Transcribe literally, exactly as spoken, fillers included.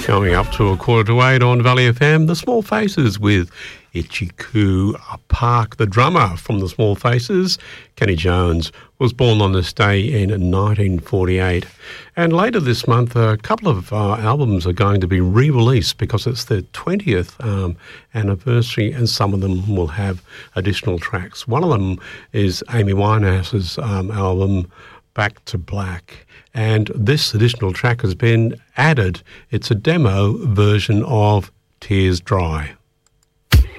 Coming up to a quarter to eight on Valley F M, The Small Faces with Itchy Coo Park. The drummer from The Small Faces, Kenny Jones, was born on this day in nineteen forty-eight. And later this month, a couple of uh, albums are going to be re-released because it's their twentieth um, anniversary, and some of them will have additional tracks. One of them is Amy Winehouse's um, album, Back to Black. And this additional track has been added. It's a demo version of Tears Dry.